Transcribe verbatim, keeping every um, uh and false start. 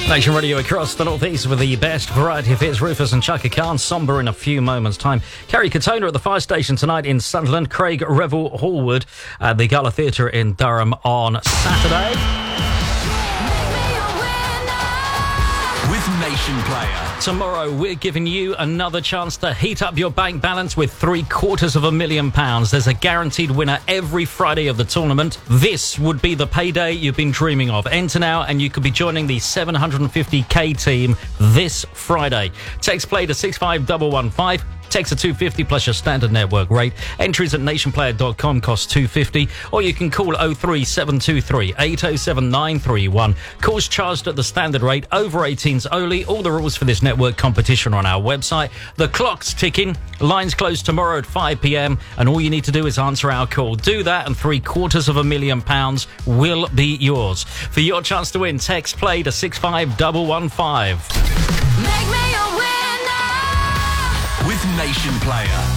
Nation Radio across the northeast with the best variety of hits. Rufus and Chaka Khan, somber in a few moments' time. Kerry Katona at the Fire Station tonight in Sunderland. Craig Revel Hallwood at the Gala Theatre in Durham on Saturday. With Nation Player. Tomorrow, we're giving you another chance to heat up your bank balance with three quarters of a million pounds. There's a guaranteed winner every Friday of the tournament. This would be the payday you've been dreaming of. Enter now and you could be joining the seven hundred fifty k team this Friday. Text play to six five one one five. Text a two fifty plus your standard network rate. Entries at nationplayer dot com cost two fifty, or you can call oh three seven two three eight oh seven nine three one. Calls charged at the standard rate, over eighteens only. All the rules for this network competition are on our website. The clock's ticking. Lines close tomorrow at five p.m. and all you need to do is answer our call. Do that and three quarters of a million pounds will be yours. For your chance to win, text play to six five one one five. With Nation Player.